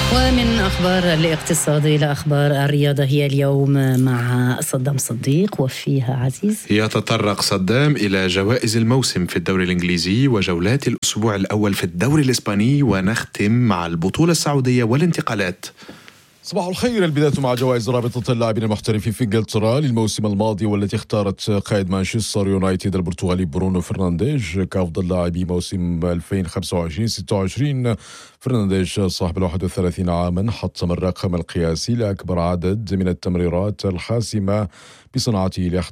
ومن أخبار الاقتصاد إلى أخبار الرياضة هي اليوم مع صدام صديق وفيها عزيز. يتطرق صدام إلى جوائز الموسم في الدوري الإنجليزي وجولات الأسبوع الأول في الدوري الإسباني، ونختم مع البطولة السعودية والانتقالات. صباح الخير. البداية مع جوائز رابطة اللاعبين المحترفين في انجلترا للموسم الماضي، والتي اختارت قائد مانشستر يونايتد البرتغالي برونو فرنانديز كأفضل لاعبي موسم 2025-26. فرنانديز صاحب 31 عاما حطم الرقم القياسي لأكبر عدد من التمريرات الحاسمة بصناعته ل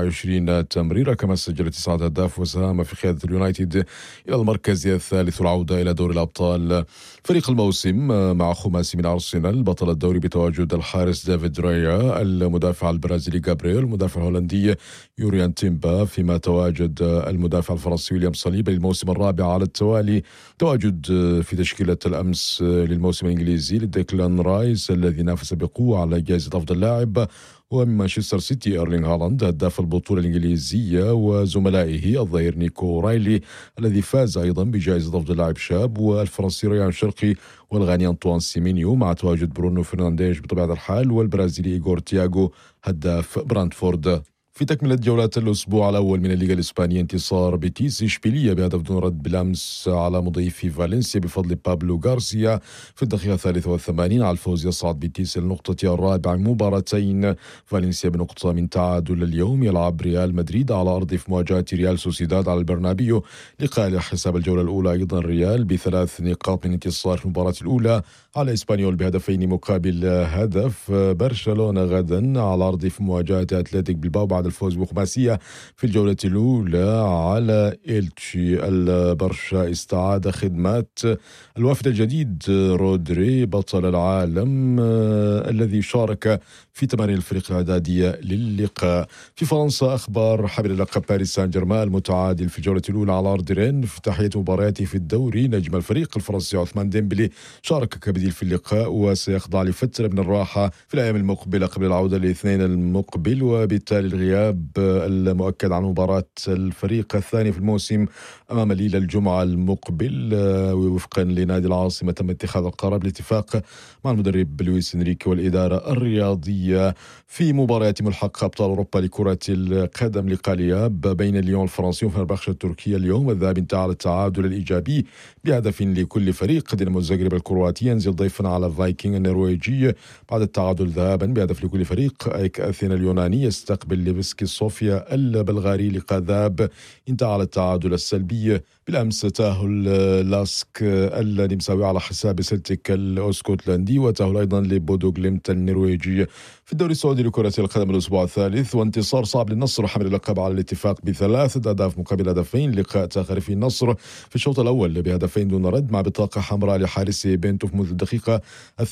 21 تمريرة، كما سجل 9 أهداف وساهم في قيادة اليونايتد إلى المركز الثالث والعودة إلى دوري الأبطال. فريق الموسم مع خماسي من أرسنال بطل الدوري بتواجد الحارس ديفيد رايا، المدافع البرازيلي جابرييل، المدافع الهولندي يوريان تيمبا، فيما تواجد المدافع الفرنسي ويليام صليبا للموسم الرابع على التوالي. تواجد في تشكيلة الأمس للموسم الإنجليزي لديكلان رايس الذي نافس بقوة على جائزة أفضل لاعب، ومن مانشستر سيتي إيرلينغ هالاند هداف البطولة الإنجليزية، وزملائه الظهير نيكو رايلي الذي فاز أيضا بجائزة أفضل لاعب شاب، والفرنسي ريان شرقي، والغاني أنطوان سيمينيو، مع تواجد برونو فرنانديز بطبيعة الحال، والبرازيلي إيغور تياغو هداف برانتفورد. في تكملة جولات الأسبوع الأول من الليغا الإسبانية، انتصار بيتيس إشبيلية بهدف دون رد بالأمس على مضيفي فالنسيا بفضل بابلو غارسيا في الدقيقة 83 على الفوز. يصعد بيتيس للنقطة الرابعة مباراتين، فالنسيا بنقطة من تعادل. اليوم يلعب ريال مدريد على أرضه في مواجهة ريال سوسيداد على البرنابيو، لقاء حساب الجولة الأولى أيضا ريال ب3 نقاط من انتصار في المباراة الأولى على إسبانيول بهدفين مقابل هدف. برشلونة غدا على أرضه في مواجهة أتلتيك بلباو بعد الفوز بخماسية في الجولة الأولى على إلتشي. البرشا استعاد خدمات الوافد الجديد رودري بطل العالم الذي شارك في تمارين الفريق الإعدادية للقاء. في فرنسا أخبار حامل اللقب باريس سان جيرمان المتعادل في الجولة الأولى على أرض رين في تحية مبارياته في الدوري. نجم الفريق الفرنسي عثمان ديمبلي شارك كبديل في اللقاء، وسيخضع لفترة من الراحة في الأيام المقبلة قبل العودة الاثنين المقبل، وبالتالي الغياب المؤكد عن مباراة الفريق الثاني في الموسم أمام ليل الجمعة المقبل. وفقا لنادي العاصمة تم اتخاذ القرار بالاتفاق مع المدرب لويس إنريكي والإدارة الرياضية. في مباريات ملحق أبطال أوروبا لكرة القدم، لقاء الإياب بين ليون الفرنسي وفنربخشة التركية اليوم، الذهاب انتهى على التعادل الإيجابي بهدف لكل فريق. دينامو زغرب الكرواتي ينزل ضيفا على فايكنج النرويجي بعد التعادل ذهابا بهدف لكل فريق. أيك أثينا اليوناني يستقبل ليفسكي صوفيا البلغاري، لقاء ذهاب انتهى على التعادل السلبي. بالأمس تأهل لاسك النمساوي على حساب سلتيك الأسكتلندي، وتأهل أيضا لبودو غليمت النرويجي. في الدوري السعودي لكرة القدم الأسبوع الثالث، وانتصار صعب للنصر حمل اللقب على الاتفاق ب3 أهداف مقابل هدفين. لقاء تأخر في النصر في الشوط الأول بهدفين دون رد مع بطاقة حمراء لحارس بنتوف منذ الدقيقة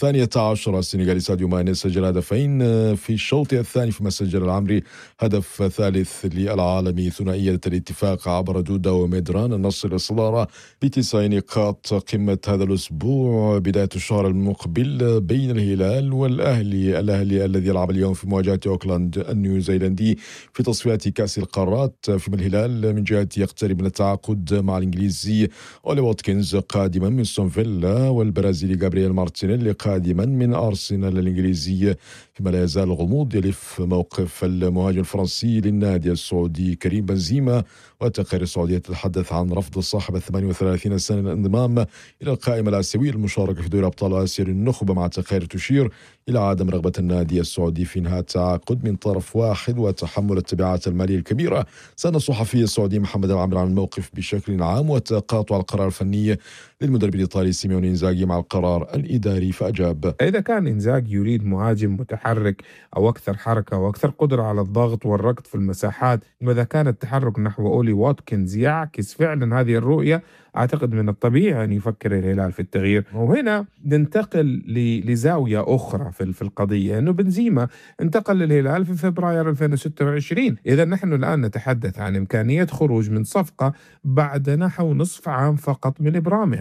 12. السنغالي ساديو ماني سجل هدفين في الشوط الثاني، فيما سجل العمري هدف ثالث للعالمي. ثنائية الاتفاق عبر دودا وميدران النصر الصدارة ب9 نقاط. قمة هذا الأسبوع بداية الشهر المقبل بين الهلال والأهلي. الأهلي الذي يلعب اليوم في مواجهة أوكلاند النيوزيلندي في تصفيات كأس القارات، فيما الهلال من جهته يقترب من التعاقد مع الإنجليزي أولي واتكنز قادما من ستون فيلا، والبرازيلي جابرييل مارتينيلي قادما من أرسنال الإنجليزي. فيما لا يزال الغموض يلف موقف المهاجم الفرنسي للنادي السعودي كريم بنزيما، والتقارير السعودية تتحدث عن رفض صاحب 38 سنة الانضمام إلى القائمة الآسيوية للمشاركة في دوري أبطال آسيا للنخبة، مع تقارير تشير إلى عدم رغبة النادي السعودي في إنهاء التعاقد من طرف واحد وتحمل التبعات المالية الكبيرة. سأل الصحفي السعودي محمد العامر عن الموقف بشكل عام وتقاطع القرار الفني للمدرب الإيطالي سيميوني إنزاغي مع القرار الإداري، فأجاب: إذا كان إنزاغي يريد مهاجم متحرك أو أكثر حركة وأكثر قدرة على الضغط والركض في المساحات، وإذا كان التحرك نحو أولي واتكنز يعكس فعلا هذه الرؤية، أعتقد من الطبيعي أن يفكر الهلال في التغيير. وهنا ننتقل لزاوية أخرى في القضية، أنه بنزيما انتقل للهلال في فبراير 2026. إذا نحن الآن نتحدث عن إمكانية خروج من صفقة بعد نحو نصف عام فقط من إبرامها،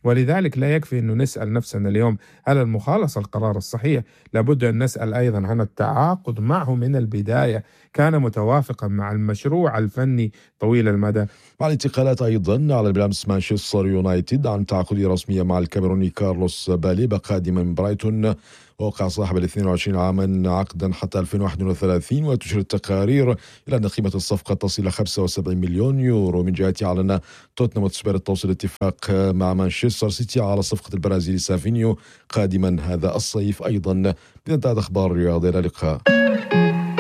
ولذلك لا يكفي أنه نسأل نفسنا اليوم هل المخالصة القرار الصحيح، لابد أن نسأل أيضا عن التعاقد معه من البداية، كان متوافقا مع المشروع الفني طويل المدى. مع الانتقالات أيضا، أعلن بالأمس مانشستر يونايتد عن تعاقد رسمي مع الكاميروني كارلوس باليبا قادما من برايتون، ووقع صاحب 22 عاما عقدا حتى 2031، وتشير التقارير إلى أن قيمة الصفقة تصل إلى 75 مليون يورو. من جهة أعلن توتنهام وتسبير التوصيل اتفاق مع مانشستر سيتي على صفقة البرازيلي سافينيو قادما هذا الصيف أيضا. بانتهت أخبار الرياضة، إلى اللقاء.